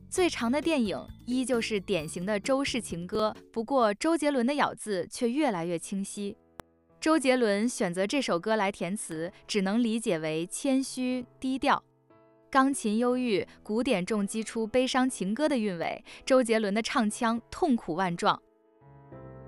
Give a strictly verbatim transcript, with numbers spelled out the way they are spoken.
最长的电影依旧是典型的周氏情歌，不过周杰伦的咬字却越来越清晰。周杰伦选择这首歌来填词，只能理解为谦虚低调。钢琴忧郁，古典重击出悲伤情歌的韵味，周杰伦的唱腔痛苦万状。